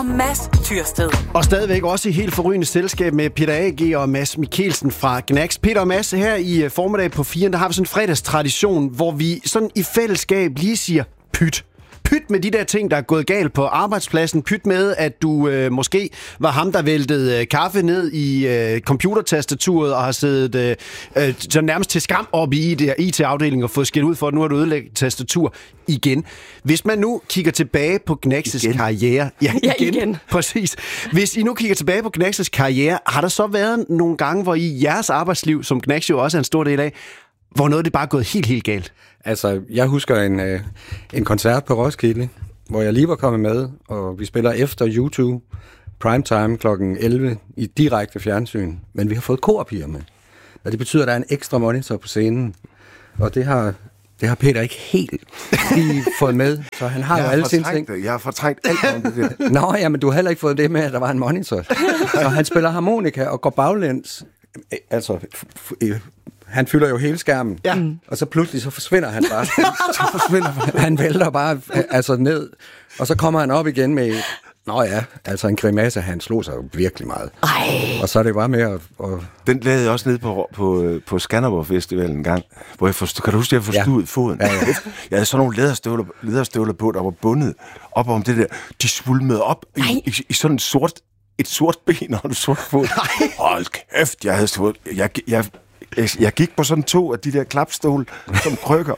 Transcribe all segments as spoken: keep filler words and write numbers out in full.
Mads Tyrsted. Og stadigvæk også i helt forrygende selskab med Peter A G og Mads Mikkelsen fra Gnags. Peter og Mads, her i formiddag på fire, der har vi sådan en fredagstradition, hvor vi sådan i fællesskab lige siger pyt. Pyt med de der ting, der er gået galt på arbejdspladsen. Pyt med, at du øh, måske var ham, der væltede øh, kaffe ned i øh, computertastaturet og har siddet øh, øh, så nærmest til skam op i I T-afdelingen og fået skilt ud for, at nu har du ødelagt tastatur igen. Hvis man nu kigger tilbage på Gnags' karriere... Ja, igen. Ja, igen. Præcis. Hvis I nu kigger tilbage på Gnags' karriere, har der så været nogle gange, hvor I jeres arbejdsliv, som Gnags jo også er en stor del af, hvor noget det bare er gået helt, helt galt? Altså, jeg husker en, øh, en koncert på Roskilde, hvor jeg lige var kommet med, og vi spiller efter YouTube, primetime klokken elleve i direkte fjernsyn. Men vi har fået korpiger med, og det betyder, at der er en ekstra monitor på scenen. Og det har, det har Peter ikke helt lige fået med, så han har jo alle sine ting. Det. Jeg har fortrængt alt om det der. Nå, ja, men du har heller ikke fået det med, at der var en monitor. Så han spiller harmonika og går baglæns. Altså... F- f- Han fylder jo hele skærmen, ja. Og så pludselig så forsvinder han bare. så forsvinder han. Han vælter bare altså ned, og så kommer han op igen med, nå ja, altså en grimasse, han slog sig jo virkelig meget. Ej. Og så er det bare med at... Og... Den lavede jeg også nede på, på, på Skanderborg Festival en gang, hvor jeg forstod, kan du huske, at jeg forstod ja. foden? Ja, ja. Jeg havde sådan nogle læderstøvler, læderstøvler på, der var bundet op om det der. De svulmede op i, i, i sådan en sort, et sort ben og en sort fod. Hold kæft, jeg havde stået... Jeg, jeg, Jeg, jeg gik på sådan to af de der klapstol som krykker,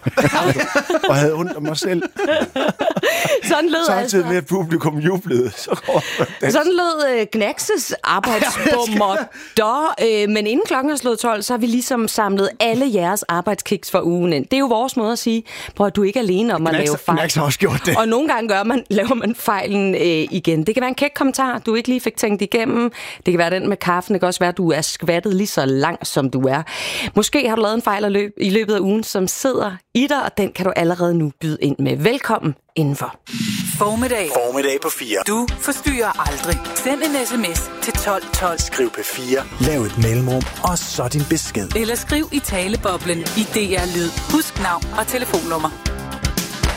og havde ondt af mig selv. Sådan lød Samtidig altså. med, at publikum jublede. Så Sådan lød uh, Gnags' arbejdsbummer der, uh, men inden klokken er slået tolv, så har vi ligesom samlet alle jeres arbejdskiks for ugen ind. Det er jo vores måde at sige, prøv at du er ikke alene om at Gnags, lave fejl. Gnags har også gjort det. Og nogle gange gør man, laver man fejlen uh, igen. Det kan være en kæk kommentar, du ikke lige fik tænkt igennem. Det kan være den med kaffen. Det kan også være, at du er skvattet lige så langt, som du er. Måske har du lavet en fejl i løbet af ugen, som sidder i dig, og den kan du allerede nu byde ind med. Velkommen indenfor. Formiddag. Formiddag på fire. Du forstyrrer aldrig. Send en sms til tolv tolv. Skriv P fire. Lav et mellemrum, og så din besked. Eller skriv i taleboblen i D R Lyd. Husk navn og telefonnummer.